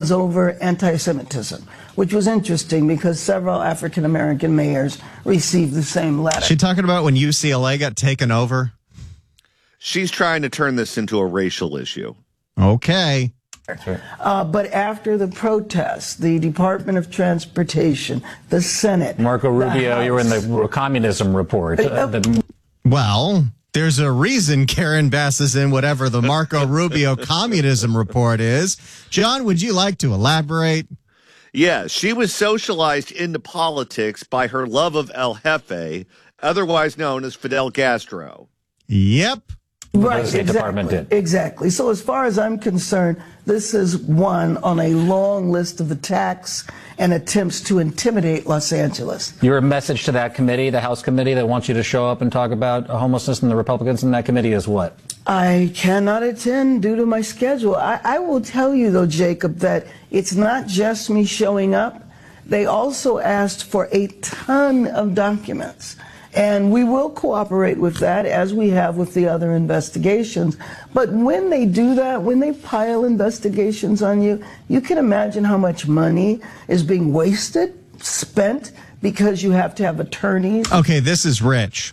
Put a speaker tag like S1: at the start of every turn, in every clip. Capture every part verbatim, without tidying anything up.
S1: was over anti-Semitism, which was interesting because several African-American mayors received the same letter.
S2: She talking about when U C L A got taken over?
S3: She's trying to turn this into a racial issue.
S2: Okay.
S1: Right. Uh, but after the protests, the Department of Transportation, the Senate,
S4: Marco Rubio,
S1: House,
S4: you were in the communism report. Uh, the...
S2: Well, there's a reason Karen Bass is in whatever the Marco Rubio communism report is. John, would you like to elaborate?
S3: Yeah, she was socialized into politics by her love of El Jefe, otherwise known as Fidel Castro.
S2: Yep.
S1: Right,
S4: the State
S1: exactly,
S4: Department did.
S1: Exactly. So as far as I'm concerned, this is one on a long list of attacks and attempts to intimidate Los Angeles.
S4: Your message to that committee, the House committee that wants you to show up and talk about homelessness, and the Republicans in that committee is what?
S1: I cannot attend due to my schedule. I, I will tell you, though, Jacob, that it's not just me showing up. They also asked for a ton of documents. And we will cooperate with that as we have with the other investigations. But when they do that, when they pile investigations on you, you can imagine how much money is being wasted, spent, because you have to have attorneys.
S2: Okay, this is rich.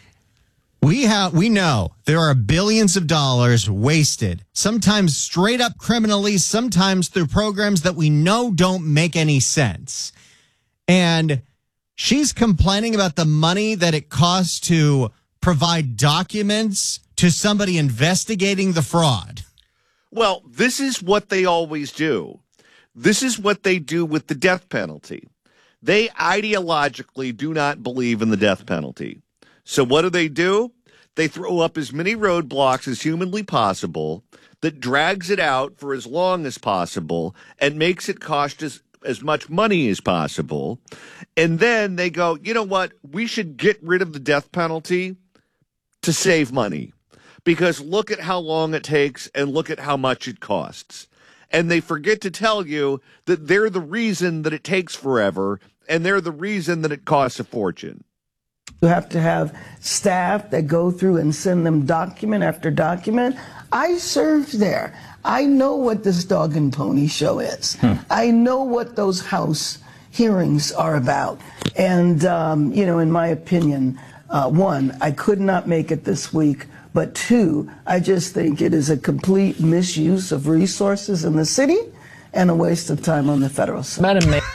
S2: We have, we know there are billions of dollars wasted, sometimes straight up criminally, sometimes through programs that we know don't make any sense. And she's complaining about the money that it costs to provide documents to somebody investigating the fraud.
S3: Well, this is what they always do. This is what they do with the death penalty. They ideologically do not believe in the death penalty. So what do they do? They throw up as many roadblocks as humanly possible that drags it out for as long as possible and makes it cost as as much money as possible. And then they go, you know what? We should get rid of the death penalty to save money, because look at how long it takes and look at how much it costs. And they forget to tell you that they're the reason that it takes forever, and they're the reason that it costs a fortune.
S1: You have to have staff that go through and send them document after document. I served there. I know what this dog and pony show is. Hmm. I know what those House hearings are about. And, um, you know, in my opinion, uh, one, I could not make it this week. But two, I just think it is a complete misuse of resources in the city and a waste of time on the federal side.
S4: Madam Mayor.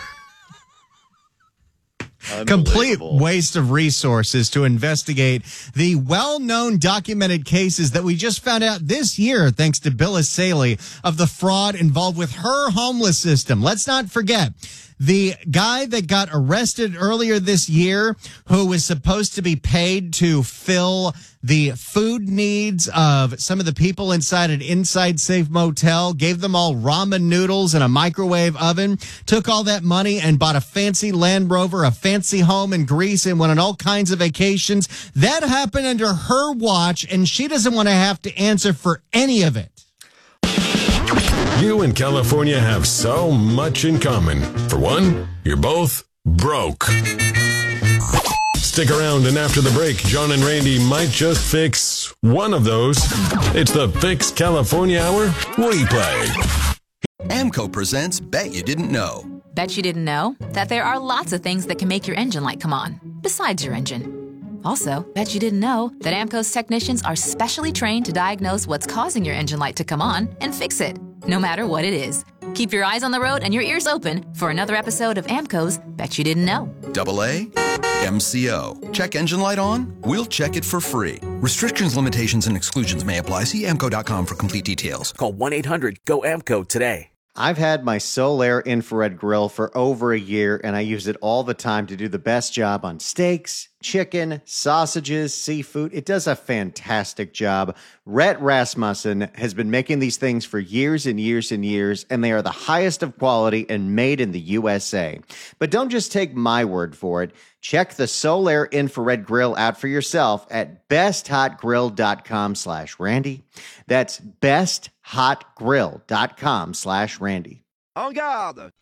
S2: Complete waste of resources to investigate the well-known documented cases that we just found out this year, thanks to Bill Saley, of the fraud involved with her homeless system. Let's not forget the guy that got arrested earlier this year, who was supposed to be paid to fill the food needs of some of the people inside an Inside Safe motel, gave them all ramen noodles and a microwave oven, took all that money and bought a fancy Land Rover, a fancy home in Greece, and went on all kinds of vacations. That happened under her watch, and she doesn't want to have to answer for any of it.
S5: You and California have so much in common. For one, you're both broke. Stick around, and after the break, John and Randy might just fix one of those. It's the Fix California Hour replay.
S6: AMCO presents Bet You Didn't Know.
S7: Bet you didn't know that there are lots of things that can make your engine light come on, besides your engine. Also, bet you didn't know that AMCO's technicians are specially trained to diagnose what's causing your engine light to come on and fix it, no matter what it is. Keep your eyes on the road and your ears open for another episode of AMCO's Bet You Didn't Know.
S6: Double A, M C O. Check engine light on? We'll check it for free. Restrictions, limitations, and exclusions may apply. See amco dot com for complete details.
S8: Call one eight hundred go AMCO today.
S9: I've had my Solaire infrared grill for over a year, and I use it all the time to do the best job on steaks, chicken, sausages, seafood. It does a fantastic job. Rhett Rasmussen has been making these things for years and years and years, and they are the highest of quality and made in the U S A. But don't just take my word for it. Check the Solaire infrared grill out for yourself at besthotgrill.com slash Randy. That's besthotgrill.com slash Randy.
S8: En garde!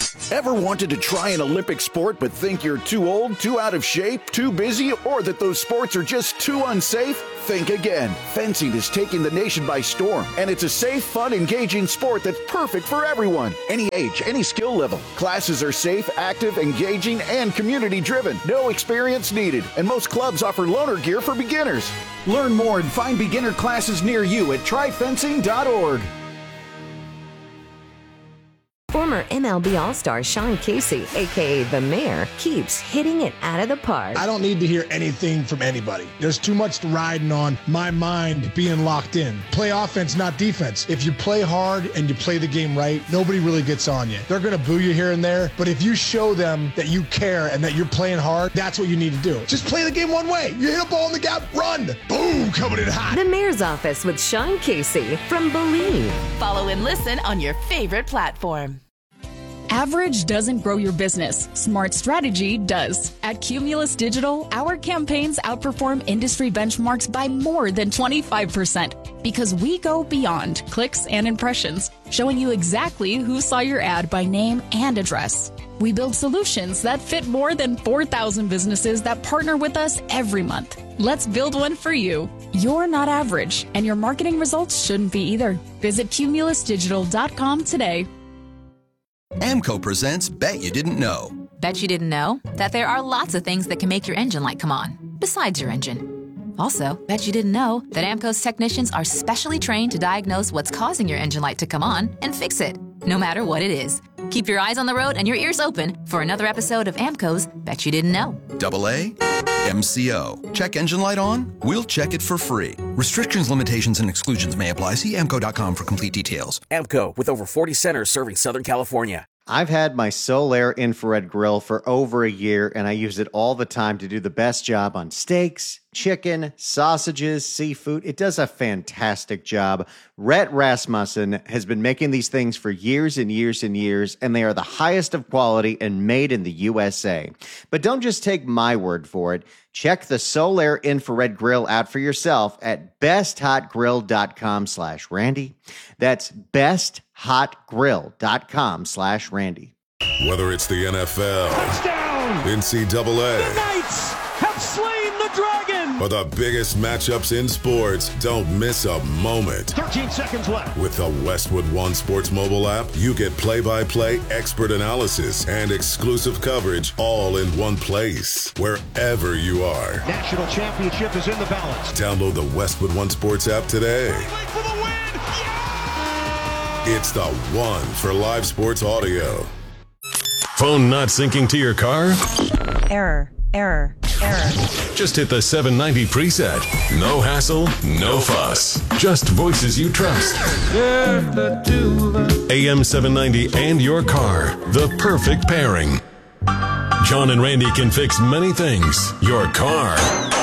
S10: Ever wanted to try an Olympic sport but think you're too old, too out of shape, too busy, or that those sports are just too unsafe? Think again. Fencing is taking the nation by storm, and it's a safe, fun, engaging sport that's perfect for everyone. Any age, any skill level. Classes are safe, active, engaging, and community-driven. No experience needed, and most clubs offer loaner gear for beginners. Learn more and find beginner classes near you at try fencing dot org.
S11: Former M L B All-Star Sean Casey, a k a. The Mayor, keeps hitting it out of the park.
S12: I don't need to hear anything from anybody. There's too much riding on my mind being locked in. Play offense, not defense. If you play hard and you play the game right, nobody really gets on you. They're going to boo you here and there, but if you show them that you care and that you're playing hard, that's what you need to do. Just play the game one way. You hit a ball in the gap, run. Boom, coming in hot.
S11: The Mayor's Office with Sean Casey from Believe.
S13: Follow and listen on your favorite platform.
S14: Average doesn't grow your business. Smart strategy does. At Cumulus Digital, our campaigns outperform industry benchmarks by more than twenty-five percent because we go beyond clicks and impressions, showing you exactly who saw your ad by name and address. We build solutions that fit more than four thousand businesses that partner with us every month. Let's build one for you. You're not average, and your marketing results shouldn't be either. Visit cumulus digital dot com today.
S6: AMCO presents Bet You Didn't Know.
S7: Bet you didn't know that there are lots of things that can make your engine light come on, besides your engine. Also, bet you didn't know that AMCO's technicians are specially trained to diagnose what's causing your engine light to come on and fix it, no matter what it is. Keep your eyes on the road and your ears open for another episode of AMCO's Bet You Didn't Know.
S6: Double A, M C O. Check engine light on? We'll check it for free. Restrictions, limitations, and exclusions may apply. See A M C O dot com for complete details.
S8: AMCO, with over forty centers serving Southern California.
S9: I've had my Solaire infrared grill for over a year, and I use it all the time to do the best job on steaks, chicken, sausages, seafood. It does a fantastic job. Rhett Rasmussen has been making these things for years and years and years, and they are the highest of quality and made in the U S A. But don't just take my word for it. Check the Solaire infrared grill out for yourself at best hot grill dot com slash Randy. That's best hot grill dot com slash Randy.
S5: Whether it's the N F L,
S15: touchdown,
S5: N C double A,
S15: the Knights have slain the dragon,
S5: or the biggest matchups in sports, don't miss a moment.
S15: thirteen seconds left.
S5: With the Westwood One Sports mobile app, you get play-by-play expert analysis and exclusive coverage all in one place, wherever you are.
S15: National championship is in the balance.
S5: Download the Westwood One Sports app today.
S15: For the win. Yeah!
S5: It's the one for live sports audio. Phone not syncing to your car?
S16: Error, error, error.
S5: Just hit the seven ninety preset. No hassle, no fuss. Just voices you trust. A M seven ninety and your car. The perfect pairing. John and Randy can fix many things. Your car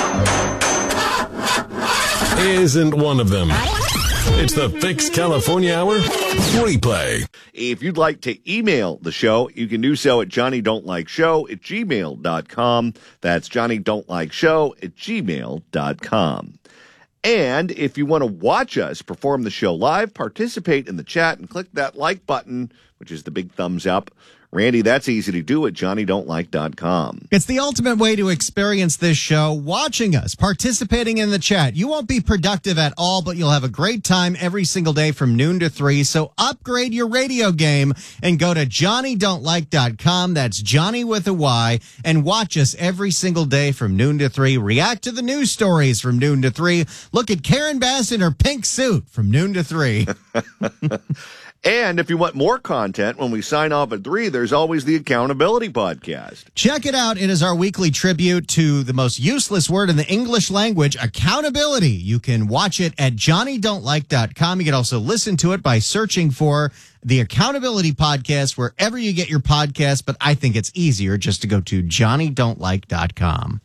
S5: isn't one of them. It's the Fix California Hour replay.
S3: If you'd like to email the show, you can do so at johnny don't like show at gmail dot com. That's johnny don't like show at gmail dot com. And if you want to watch us perform the show live, participate in the chat and click that like button, which is the big thumbs up. Randy, that's easy to do at johnny don't like dot com.
S2: It's the ultimate way to experience this show, watching us, participating in the chat. You won't be productive at all, but you'll have a great time every single day from noon to three. So upgrade your radio game and go to johnny don't like dot com. That's Johnny with a Y, and watch us every single day from noon to three. React to the news stories from noon to three. Look at Karen Bass in her pink suit from noon to three.
S3: And if you want more content, when we sign off at three, there's always the Accountability Podcast.
S2: Check it out. It is our weekly tribute to the most useless word in the English language, accountability. You can watch it at johnny don't like dot com. You can also listen to it by searching for the Accountability Podcast wherever you get your podcasts, but I think it's easier just to go to johnny don't like dot com.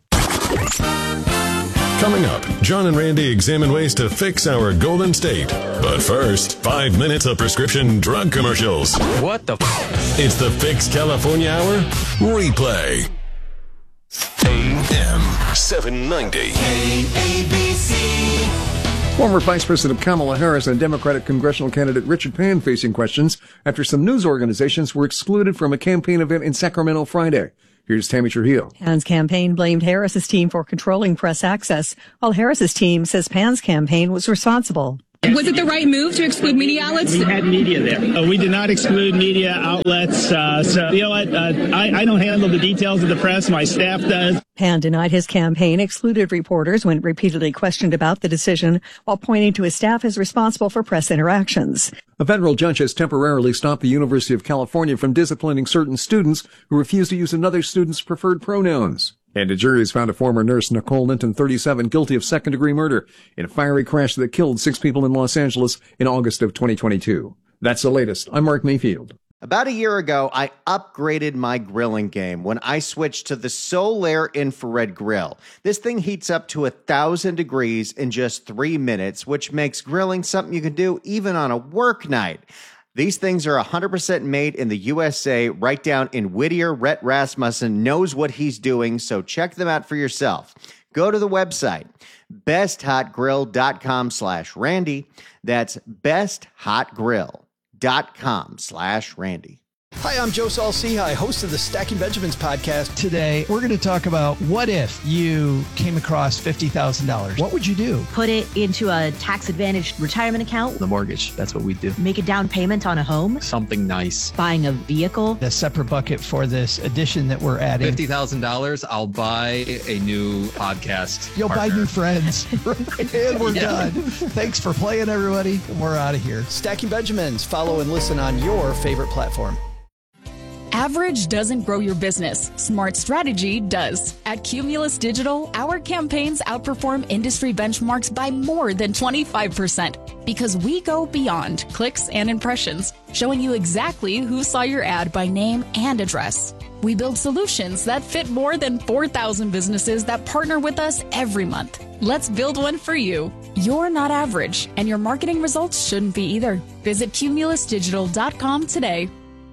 S5: Coming up, John and Randy examine ways to fix our Golden State. But first, five minutes of prescription drug commercials.
S8: What the f***?
S5: It's the Fix California Hour replay. A M seven ninety.
S17: K A B C, Former Vice President Kamala Harris and Democratic congressional candidate Richard Pan facing questions after some news organizations were excluded from a campaign event in Sacramento Friday. Here's Tammy Trujillo.
S18: Pan's campaign blamed Harris's team for controlling press access, while Harris's team says Pan's campaign was responsible.
S19: Was it the right move to exclude media outlets?
S20: We had media there. Uh, we did not exclude media outlets. Uh, so, you know what? Uh, I, I don't handle the details of the press. My staff does.
S18: Pan denied his campaign excluded reporters when repeatedly questioned about the decision, while pointing to his staff as responsible for press interactions.
S17: A federal judge has temporarily stopped the University of California from disciplining certain students who refuse to use another student's preferred pronouns. And a jury has found a former nurse, Nicole Linton, thirty-seven, guilty of second-degree murder in a fiery crash that killed six people in Los Angeles in August of twenty twenty-two. That's the latest. I'm Mark Mayfield.
S9: About a year ago, I upgraded my grilling game when I switched to the Solaire infrared grill. This thing heats up to a thousand degrees in just three minutes, which makes grilling something you can do even on a work night. These things are one hundred percent made in the U S A, right down in Whittier. Rhett Rasmussen knows what he's doing, so check them out for yourself. Go to the website, besthotgrill.com slash Randy. That's besthotgrill.com slash Randy.
S21: Hi, I'm Joe Saul-Sehy, host of the Stacking Benjamins podcast. Today, we're going to talk about what if you came across fifty thousand dollars. What would you do?
S22: Put it into a tax-advantaged retirement account.
S23: The mortgage, that's what we do.
S22: Make a down payment on a home.
S23: Something nice.
S22: Buying a vehicle.
S21: A separate bucket for this addition that we're adding.
S23: fifty thousand dollars, I'll buy a new podcast
S21: You'll
S23: partner.
S21: buy new friends. And we're
S23: Yeah.
S21: done. Thanks for playing, everybody. We're out of here. Stacking Benjamins. Follow and listen on your favorite platform.
S14: Average doesn't grow your business. Smart strategy does. At Cumulus Digital, our campaigns outperform industry benchmarks by more than twenty-five percent because we go beyond clicks and impressions, showing you exactly who saw your ad by name and address. We build solutions that fit more than four thousand businesses that partner with us every month. Let's build one for you. You're not average, and your marketing results shouldn't be either. Visit cumulus digital dot com today.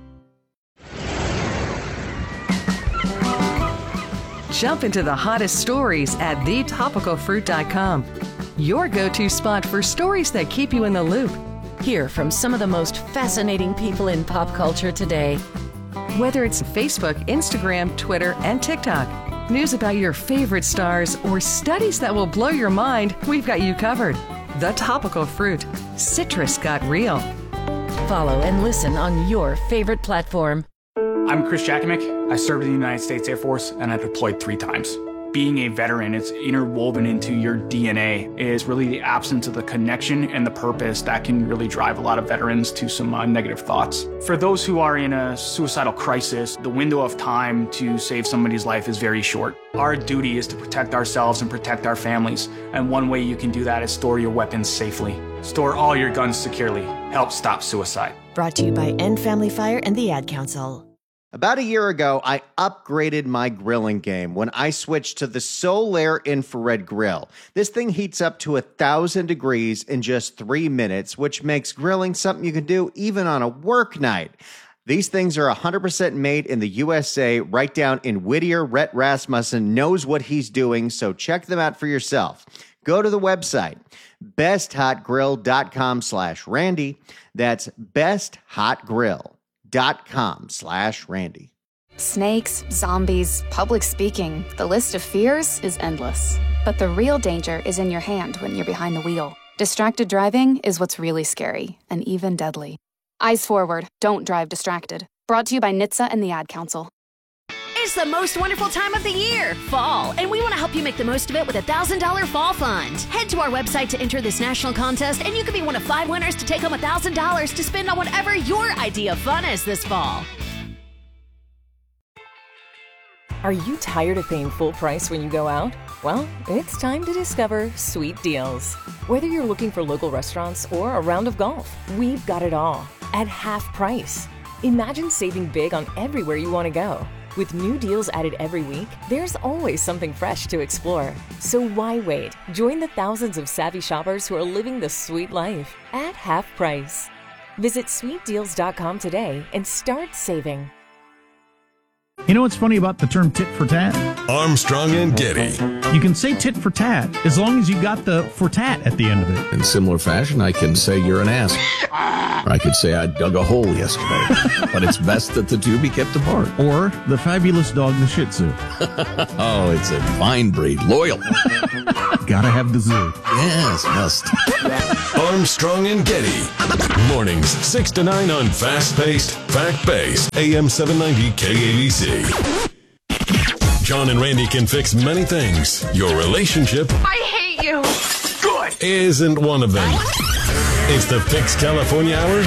S24: Jump into the hottest stories at the topical fruit dot com. Your go-to spot for stories that keep you in the loop.
S11: Hear from some of the most fascinating people in pop culture today.
S24: Whether it's Facebook, Instagram, Twitter, and TikTok, news about your favorite stars, or studies that will blow your mind, we've got you covered. The Topical Fruit. Citrus got real.
S11: Follow and listen on your favorite platform.
S25: I'm Chris Jakimick. I served in the United States Air Force and I deployed three times. Being a veteran, it's interwoven into your D N A, is really the absence of the connection and the purpose that can really drive a lot of veterans to some uh, negative thoughts. For those who are in a suicidal crisis, the window of time to save somebody's life is very short. Our duty is to protect ourselves and protect our families, and one way you can do that is store your weapons safely. Store all your guns securely. Help stop suicide.
S11: Brought to you by End Family Fire and the Ad Council.
S9: About a year ago, I upgraded my grilling game when I switched to the Solaire infrared grill. This thing heats up to a thousand degrees in just three minutes, which makes grilling something you can do even on a work night. These things are one hundred percent made in the U S A, right down in Whittier. Rhett Rasmussen knows what he's doing, so check them out for yourself. Go to the website, besthotgrill.com slash Randy. That's besthotgrill. Dot com slash Randy.
S26: Snakes, zombies, public speaking. The list of fears is endless. But the real danger is in your hand when you're behind the wheel. Distracted driving is what's really scary and even deadly. Eyes forward. Don't drive distracted. Brought to you by N H T S A and the Ad Council.
S27: It's the most wonderful time of the year, fall, and we want to help you make the most of it with a one thousand dollars Fall Fund. Head to our website to enter this national contest, and you can be one of five winners to take home one thousand dollars to spend on whatever your idea of fun is this fall.
S28: Are you tired of paying full price when you go out? Well, it's time to discover Sweet Deals. Whether you're looking for local restaurants or a round of golf, we've got it all at half price. Imagine saving big on everywhere you want to go. With new deals added every week, there's always something fresh to explore. So why wait? Join the thousands of savvy shoppers who are living the sweet life at half price. Visit sweet deals dot com today and start saving.
S1: You know what's funny about the term tit for tat?
S5: Armstrong and Getty.
S1: You can say tit for tat as long as you got the for tat at the end of it.
S4: In similar fashion, I can say you're an ass. Or I could say I dug a hole yesterday. But it's best that the two be kept apart.
S1: Or the fabulous dog, the Shih Tzu.
S4: Oh, it's a fine breed. Loyal.
S1: Gotta have the zoo.
S4: Yes, must.
S5: Armstrong and Getty. Mornings, six to nine on fast-paced, fact-based, A M seven ninety K A B C. John and Randy can fix many things. Your relationship
S27: I hate you.
S5: good isn't one of them. It's the Fix California Hour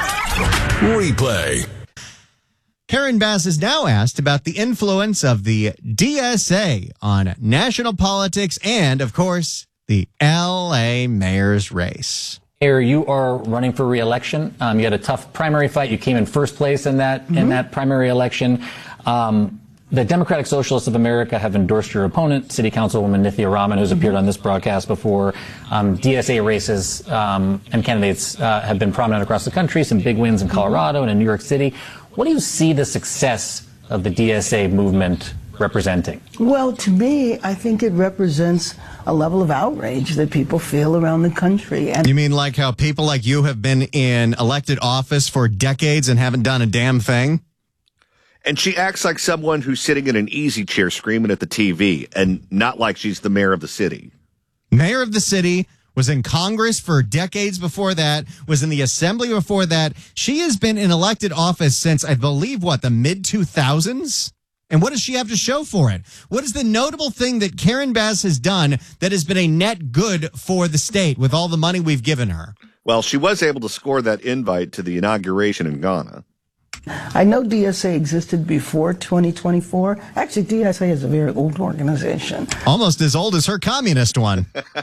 S5: replay.
S2: Karen Bass is now asked about the influence of the D S A on national politics and, of course, the L A mayor's race.
S6: Mayor, you are running for re-election. Um, you had a tough primary fight. You came in first place in that mm-hmm. in that primary election. Um, the Democratic Socialists of America have endorsed your opponent, City Councilwoman Nithya Raman, who's appeared on this broadcast before. Um, D S A races um, and candidates uh, have been prominent across the country. Some big wins in Colorado and in New York City. What do you see the success of the D S A movement representing?
S7: Well, to me, I think it represents a level of outrage that people feel around the country. And
S2: you mean like how people like you have been in elected office for decades and haven't done a damn thing?
S3: And she acts like someone who's sitting in an easy chair screaming at the T V and not like she's the mayor of the city.
S2: Mayor of the city, was in Congress for decades before that, was in the assembly before that. She has been in elected office since, I believe, what, the mid two thousands? And what does she have to show for it? What is the notable thing that Karen Bass has done that has been a net good for the state with all the money we've given her?
S3: Well, she was able to score that invite to the inauguration in Ghana.
S7: I know D S A existed before twenty twenty-four. Actually, D S A is a very old organization.
S2: Almost as old as her communist one.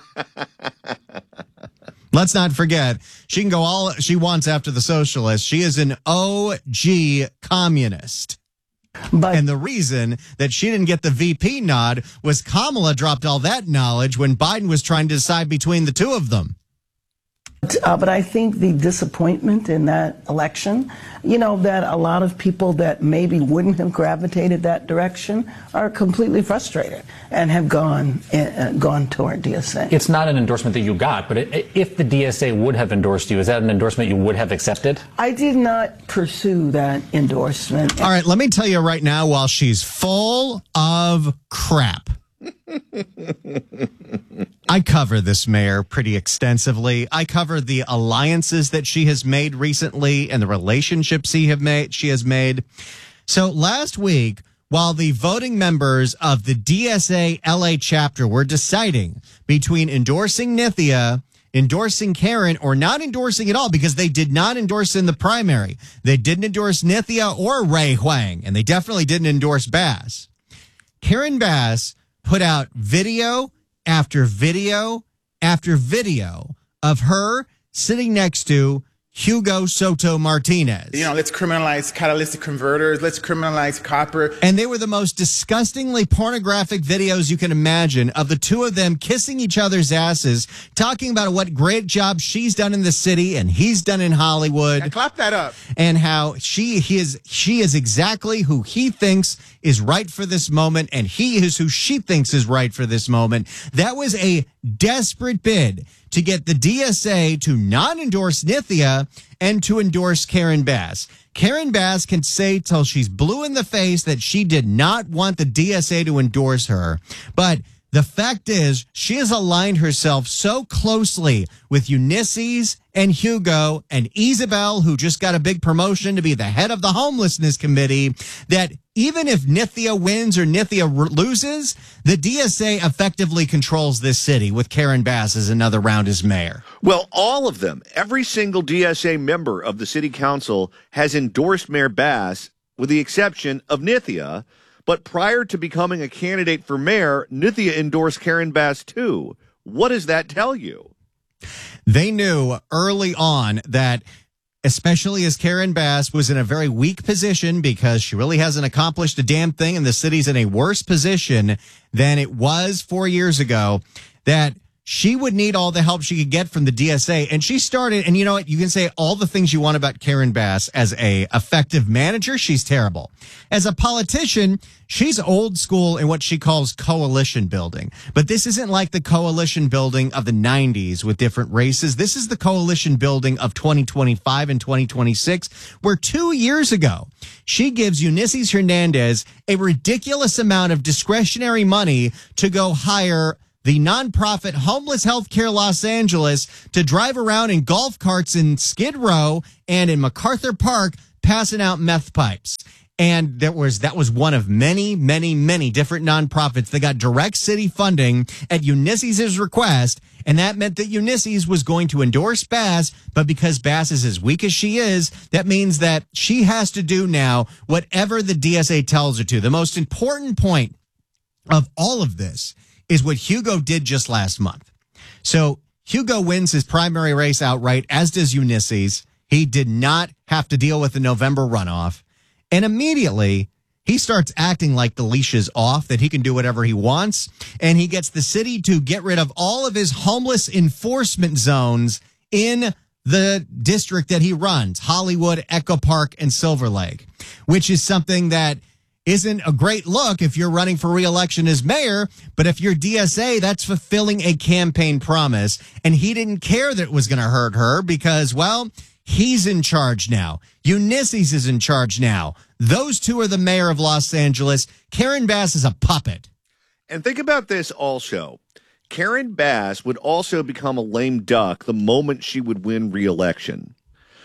S2: Let's not forget, she can go all she wants after the socialists. She is an O G communist. But, and the reason that she didn't get the V P nod was Kamala dropped all that knowledge when Biden was trying to decide between the two of them.
S7: Uh, but I think the disappointment in that election, you know, that a lot of people that maybe wouldn't have gravitated that direction are completely frustrated and have gone uh, gone toward D S A.
S6: It's not an endorsement that you got, but it, if the D S A would have endorsed you, is that an endorsement you would have accepted?
S7: I did not pursue that endorsement.
S2: All right, let me tell you right now, while she's full of crap, I cover this mayor pretty extensively. I cover the alliances that she has made recently and the relationships she have made. She has made. So last week, while the voting members of the D S A L A chapter were deciding between endorsing Nithya, endorsing Karen, or not endorsing at all, because they did not endorse in the primary. They didn't endorse Nithya or Ray Huang, and they definitely didn't endorse Bass. Karen Bass put out video after video after video of her sitting next to Hugo Soto Martinez.
S10: You know, let's criminalize catalytic converters. Let's criminalize copper.
S2: And they were the most disgustingly pornographic videos you can imagine of the two of them kissing each other's asses, talking about what great job she's done in the city and he's done in Hollywood.
S10: Now clap that up.
S2: And how she he is she is exactly who he thinks is right for this moment, and he is who she thinks is right for this moment. That was a desperate bid to get the D S A to not endorse Nithya and to endorse Karen Bass. Karen Bass can say till she's blue in the face that she did not want the D S A to endorse her. But the fact is, she has aligned herself so closely with Ulysses and Hugo and Isabel, who just got a big promotion to be the head of the homelessness committee, that even if Nithya wins or Nithya loses, the D S A effectively controls this city with Karen Bass as another round as mayor.
S3: Well, all of them, every single D S A member of the city council has endorsed Mayor Bass, with the exception of Nithya. But prior to becoming a candidate for mayor, Nithya endorsed Karen Bass too. What does that tell you?
S2: They knew early on that, especially as Karen Bass was in a very weak position because she really hasn't accomplished a damn thing and the city's in a worse position than it was four years ago, that she would need all the help she could get from the D S A. And she started, and you know what? You can say all the things you want about Karen Bass. As a effective manager, she's terrible. As a politician, she's old school in what she calls coalition building. But this isn't like the coalition building of the nineties with different races. This is the coalition building of twenty twenty-five and twenty twenty-six, where two years ago, she gives Ulysses Hernandez a ridiculous amount of discretionary money to go hire the nonprofit Homeless Healthcare Los Angeles to drive around in golf carts in Skid Row and in MacArthur Park passing out meth pipes. And there was that was one of many, many, many different nonprofits that got direct city funding at Ulysses' request. And that meant that Ulysses was going to endorse Bass. But because Bass is as weak as she is, that means that she has to do now whatever the D S A tells her to. The most important point of all of this is what Hugo did just last month. So Hugo wins his primary race outright, as does Ulysses. He did not have to deal with the November runoff. And immediately, he starts acting like the leash is off, that he can do whatever he wants. And he gets the city to get rid of all of his homeless enforcement zones in the district that he runs, Hollywood, Echo Park, and Silver Lake, which is something that isn't a great look if you're running for re-election as mayor. But if you're D S A, that's fulfilling a campaign promise. And he didn't care that it was going to hurt her because, well, he's in charge now. Ulysses is in charge now. Those two are the mayor of Los Angeles. Karen Bass is a puppet.
S3: And think about this also. Karen Bass would also become a lame duck the moment she would win re-election.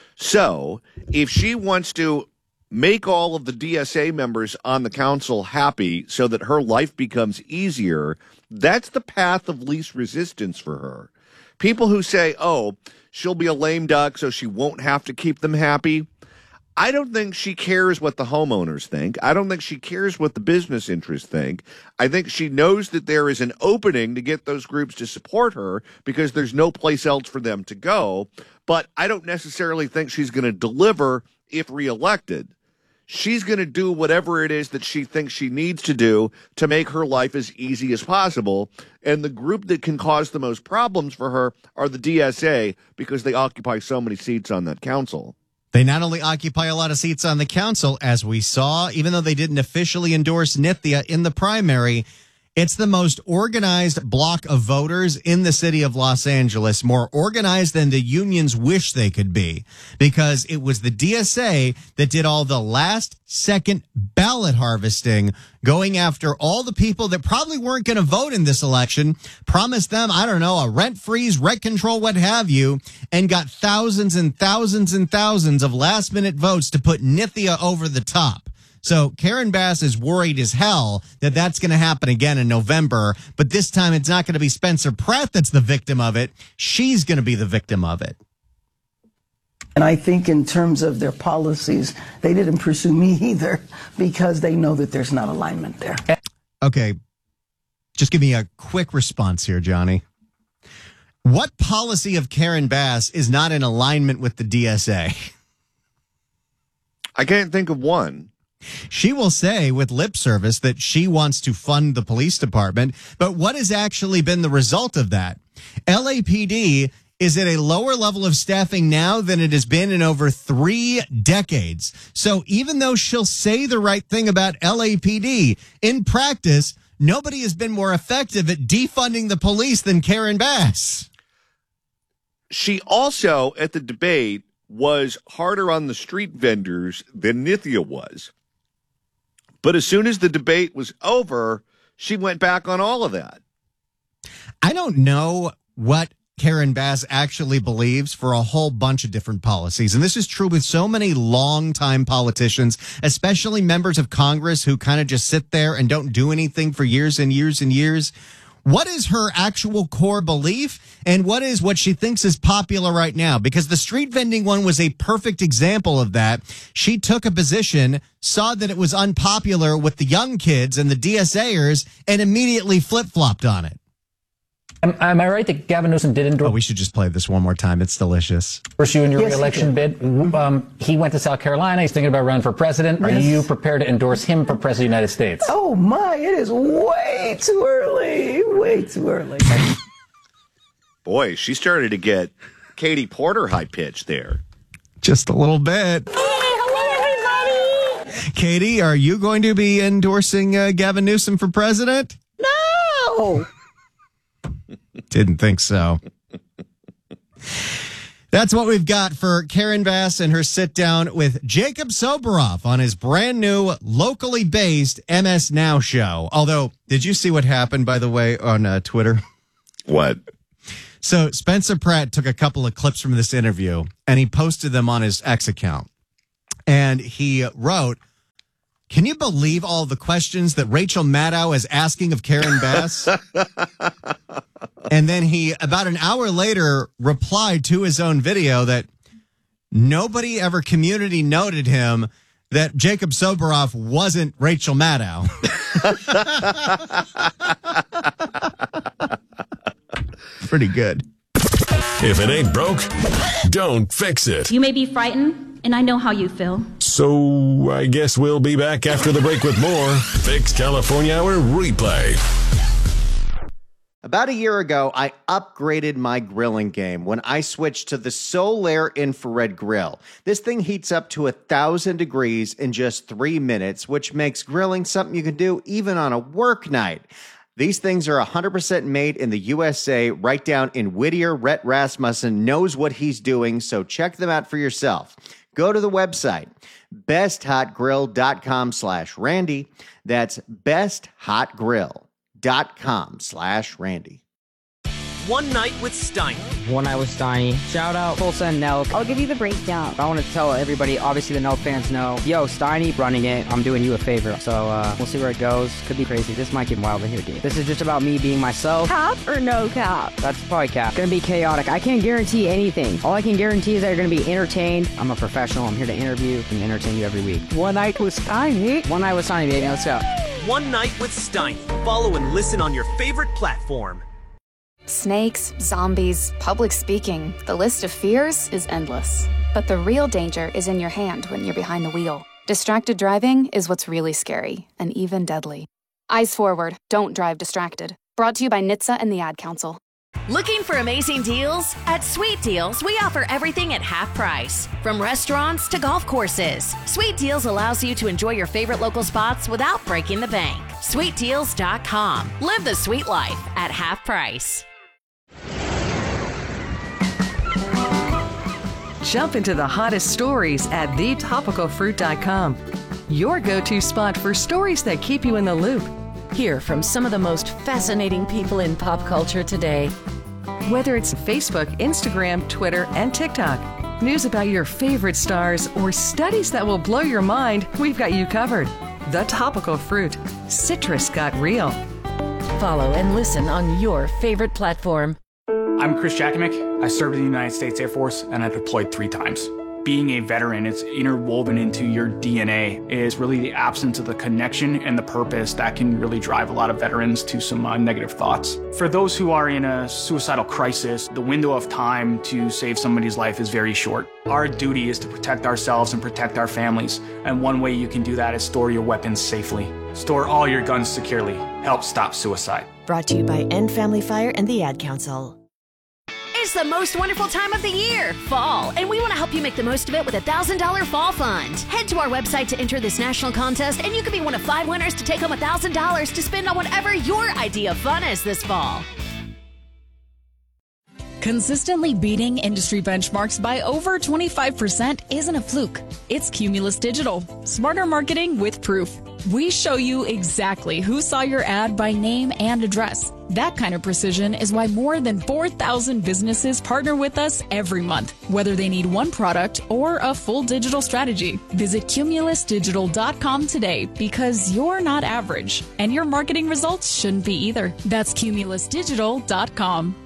S3: So if she wants to make all of the D S A members on the council happy so that her life becomes easier, that's the path of least resistance for her. People who say, oh, she'll be a lame duck so she won't have to keep them happy. I don't think she cares what the homeowners think. I don't think she cares what the business interests think. I think she knows that there is an opening to get those groups to support her because there's no place else for them to go. But I don't necessarily think she's going to deliver if reelected. She's going to do whatever it is that she thinks she needs to do to make her life as easy as possible. And the group that can cause the most problems for her are the D S A because they occupy so many seats on that council.
S2: They not only occupy a lot of seats on the council, as we saw, even though they didn't officially endorse Nithya in the primary, it's the most organized block of voters in the city of Los Angeles, more organized than the unions wish they could be, because it was the D S A that did all the last second ballot harvesting, going after all the people that probably weren't going to vote in this election, promised them, I don't know, a rent freeze, rent control, what have you, and got thousands and thousands and thousands of last minute votes to put Nithya over the top. So Karen Bass is worried as hell that that's going to happen again in November. But this time it's not going to be Spencer Pratt that's the victim of it. She's going to be the victim of it.
S7: And I think in terms of their policies, they didn't pursue me either because they know that there's not alignment there.
S2: Okay. Just give me a quick response here, Johnny. What policy of Karen Bass is not in alignment with the D S A?
S3: I can't think of one.
S2: She will say with lip service that she wants to fund the police department, but what has actually been the result of that? L A P D is at a lower level of staffing now than it has been in over three decades. So even though she'll say the right thing about L A P D, in practice, nobody has been more effective at defunding the police than Karen Bass.
S3: She also, at the debate, was harder on the street vendors than Nithya was. But as soon as the debate was over, she went back on all of that.
S2: I don't know what Karen Bass actually believes for a whole bunch of different policies. And this is true with so many longtime politicians, especially members of Congress who kind of just sit there and don't do anything for years and years and years. What is her actual core belief, and what is what she thinks is popular right now? Because the street vending one was a perfect example of that. She took a position, saw that it was unpopular with the young kids and the D S A-ers, and immediately flip-flopped on it.
S6: Am, am I right that Gavin Newsom did endorse?
S2: Oh, we should just play this one more time. It's delicious.
S6: Endorse you in your
S7: Yes,
S6: re-election bid. Um, he went to South Carolina. He's thinking about running for president. Are
S7: Yes.
S6: you prepared to endorse him for president of the United States?
S7: Oh my, it is way too early. Way too early.
S3: Boy, she started to get Katie Porter high pitch there.
S2: Just a little bit.
S8: Hey, hello, everybody.
S2: Katie, are you going to be endorsing uh, Gavin Newsom for president?
S8: No.
S2: Didn't think so. That's what we've got for Karen Bass and her sit down with Jacob Soboroff on his brand new locally based M S Now show. Although, did you see what happened, by the way, on uh, Twitter?
S3: What?
S2: So Spencer Pratt took a couple of clips from this interview and he posted them on his X account. And he wrote, "Can you believe all the questions that Rachel Maddow is asking of Karen Bass?" And then he, about an hour later, replied to his own video that nobody ever community noted him that Jacob Soboroff wasn't Rachel Maddow. Pretty good.
S5: If it ain't broke, don't fix it.
S12: You may be frightened, and I know how you feel.
S5: So I guess we'll be back after the break with more Fix California Hour replay.
S9: About a year ago, I upgraded my grilling game when I switched to the Solaire infrared grill. This thing heats up to a thousand degrees in just three minutes, which makes grilling something you can do even on a work night. These things are one hundred percent made in the U S A, right down in Whittier. Rhett Rasmussen knows what he's doing, so check them out for yourself. Go to the website, besthotgrill.com slash Randy. That's besthotgrill.com slash Randy.
S13: One Night with Steiny.
S15: One Night with Steiny. Shout out Tulsa and Nelk.
S16: I'll give you the breakdown.
S15: I want to tell everybody, obviously the Nelk fans know, yo, Steiny running it. I'm doing you a favor. So uh, we'll see where it goes. Could be crazy. This might get wild in here, dude. This is just about me being myself.
S16: Cap or no cap?
S15: That's probably cap. Gonna be chaotic. I can't guarantee anything. All I can guarantee is that you're gonna be entertained. I'm a professional. I'm here to interview and entertain you every week.
S16: One Night with Steiny.
S15: One Night with Steiny, baby. Let's go.
S13: One Night with Steiny. Follow and listen on your favorite platform.
S26: Snakes, zombies, public speaking. The list of fears is endless. But the real danger is in your hand when you're behind the wheel. Distracted driving is what's really scary and even deadly. Eyes forward. Don't drive distracted. Brought to you by N H T S A and the Ad Council.
S27: Looking for amazing deals? At Sweet Deals, we offer everything at half price. From restaurants to golf courses. Sweet Deals allows you to enjoy your favorite local spots without breaking the bank. sweet deals dot com. Live the sweet life at half price.
S24: Jump into the hottest stories at the topical fruit dot com. Your go-to spot for stories that keep you in the loop. Hear from some of the most fascinating people in pop culture today. Whether it's Facebook, Instagram, Twitter, and TikTok, news about your favorite stars, or studies that will blow your mind, we've got you covered. The Topical Fruit. Citrus got real. Follow and listen on your favorite platform.
S25: I'm Chris Jackamick. I served in the United States Air Force and I deployed three times. Being a veteran, it's interwoven into your D N A, is really the absence of the connection and the purpose that can really drive a lot of veterans to some uh, negative thoughts. For those who are in a suicidal crisis, the window of time to save somebody's life is very short. Our duty is to protect ourselves and protect our families, and one way you can do that is store your weapons safely. Store all your guns securely. Help stop suicide.
S18: Brought to you by End Family Fire and the Ad Council.
S27: It's the most wonderful time of the year, fall, and we want to help you make the most of it with a one thousand dollars fall fund. Head to our website to enter this national contest, and you could be one of five winners to take home one thousand dollars to spend on whatever your idea of fun is this fall.
S14: Consistently beating industry benchmarks by over twenty-five percent isn't a fluke. It's Cumulus Digital. Smarter marketing with proof. We show you exactly who saw your ad by name and address. That kind of precision is why more than four thousand businesses partner with us every month, whether they need one product or a full digital strategy. Visit cumulus digital dot com today because you're not average, and your marketing results shouldn't be either. That's cumulus digital dot com.